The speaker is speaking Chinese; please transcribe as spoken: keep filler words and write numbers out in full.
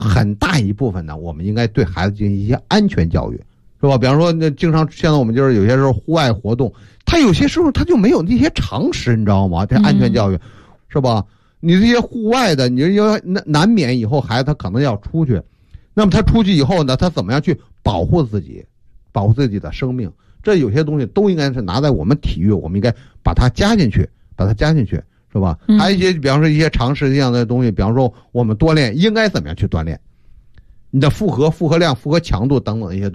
很大一部分呢，我们应该对孩子进行一些安全教育，是吧？比方说，那经常现在我们就是有些时候户外活动，他有些时候他就没有那些常识，你知道吗？这安全教育，嗯、是吧？你这些户外的，你要难难免以后孩子他可能要出去，那么他出去以后呢，他怎么样去保护自己，保护自己的生命？这有些东西都应该是拿在我们体育，我们应该把它加进去，把它加进去。是吧？还有一些，比方说一些常识这样的东西，比方说我们锻炼应该怎么样去锻炼，你的负荷、负荷量、负荷强度等等一些。